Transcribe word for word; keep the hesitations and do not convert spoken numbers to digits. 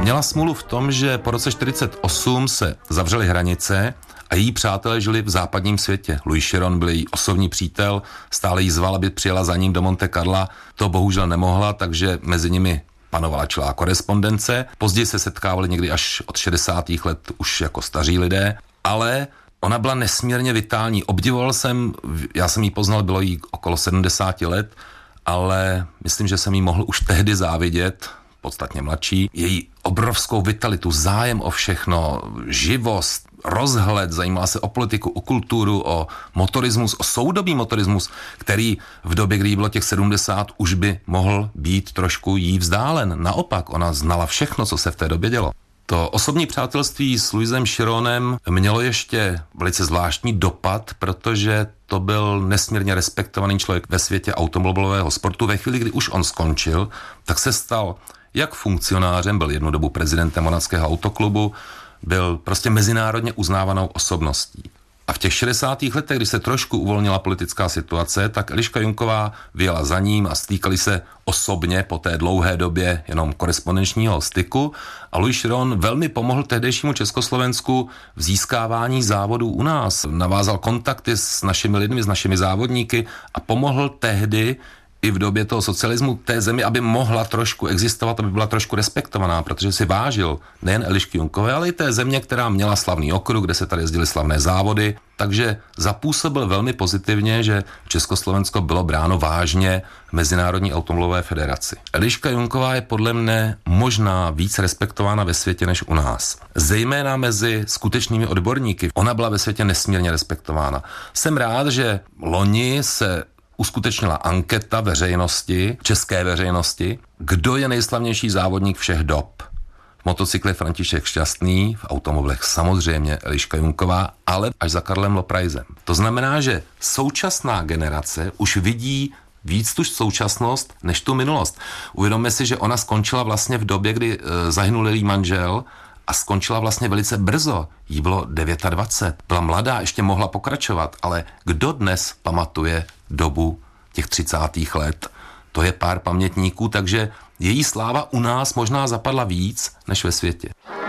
Měla smůlu v tom, že po roce čtyřicet osm se zavřely hranice a její přátelé žili v západním světě. Louis Chiron byl její osobní přítel, stále jí zval, aby přijela za ním do Monte Carla. To bohužel nemohla, takže mezi nimi panovala čilá korespondence. Později se setkávali někdy až od šedesátých let už jako staří lidé, ale ona byla nesmírně vitální. Obdivoval jsem, já jsem jí poznal, bylo jí okolo sedmdesát let, ale myslím, že jsem jí mohl už tehdy závidět, podstatně mladší, její obrovskou vitalitu, zájem o všechno, živost, rozhled, zajímala se o politiku, o kulturu, o motorismus, o soudobý motorismus, který v době, kdy jí bylo těch sedmdesát, už by mohl být trošku jí vzdálen. Naopak, ona znala všechno, co se v té době dělo. To osobní přátelství s Louisem Chironem mělo ještě velice zvláštní dopad, protože to byl nesmírně respektovaný člověk ve světě automobilového sportu. Ve chvíli, kdy už on skončil, tak se stal jak funkcionářem, byl jednu dobu prezidentem Monackého autoklubu, byl prostě mezinárodně uznávanou osobností. A v těch šedesátých letech, když se trošku uvolnila politická situace, tak Eliška Junková vyjela za ním a stýkali se osobně po té dlouhé době jenom korespondenčního styku a Louis Chiron velmi pomohl tehdejšímu Československu v získávání závodů u nás. Navázal kontakty s našimi lidmi, s našimi závodníky a pomohl tehdy i v době toho socialismu té zemi, aby mohla trošku existovat, aby byla trošku respektovaná, protože si vážil nejen Elišky Junkové, ale i té země, která měla slavný okruh, kde se tady jezdily slavné závody, takže zapůsobil velmi pozitivně, že Československo bylo bráno vážně v Mezinárodní automobilové federaci. Eliška Junková je podle mne možná víc respektována ve světě než u nás. Zejména mezi skutečnými odborníky. Ona byla ve světě nesmírně respektována. Jsem rád, že loni se uskutečnila anketa veřejnosti, české veřejnosti, kdo je nejslavnější závodník všech dob. V motocykle František Šťastný, v automobilech samozřejmě Eliška Junková, ale až za Karlem Loprajzem. To znamená, že současná generace už vidí víc tu současnost než tu minulost. Uvědomme si, že ona skončila vlastně v době, kdy e, zahynul její manžel a skončila vlastně velice brzo. Jí bylo dvacet devět. Byla mladá, ještě mohla pokračovat, ale kdo dnes pamatuje dobu těch třicátých let? To je pár pamětníků, takže její sláva u nás možná zapadla víc než ve světě.